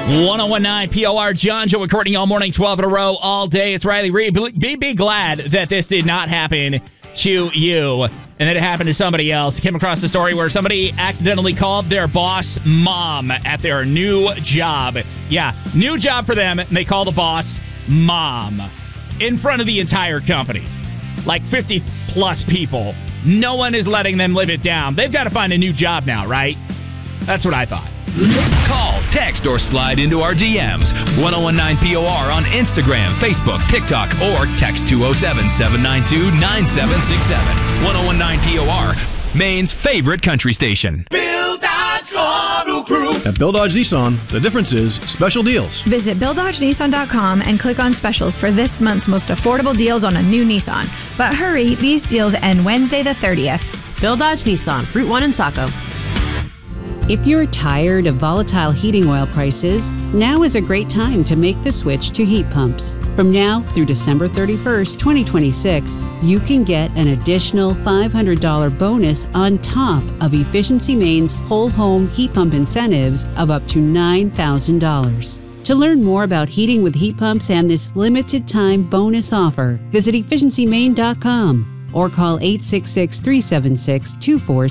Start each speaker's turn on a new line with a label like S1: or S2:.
S1: 1019 POR, John Joe recording all morning, 12 in a row, all day. It's Riley Reed. Be glad that this did not happen to you and that it happened to somebody else. Came across a story where somebody accidentally called their boss mom at their new job. Yeah, new job for them. And they call the boss mom in front of the entire company. Like 50 plus people. No one is letting them live it down. They've got to find a new job now, right? That's what I thought.
S2: Call, text, or slide into our DMs. 1019 POR on Instagram, Facebook, TikTok, or text 207-792-9767. 1019 POR, Maine's favorite country station.
S3: Bill Dodge Auto Group.
S4: At Bill Dodge Nissan, the difference is special deals.
S5: Visit BillDodgeNissan.com and click on specials for this month's most affordable deals on a new Nissan. But hurry, these deals end Wednesday the 30th.
S6: Bill Dodge Nissan, Route 1 in Saco.
S7: If you're tired of volatile heating oil prices, now is a great time to make the switch to heat pumps. From now through December 31st, 2026, you can get an additional $500 bonus on top of Efficiency Maine's whole home heat pump incentives of up to $9,000. To learn more about heating with heat pumps and this limited time bonus offer, visit efficiencymaine.com or call 866-376-2466.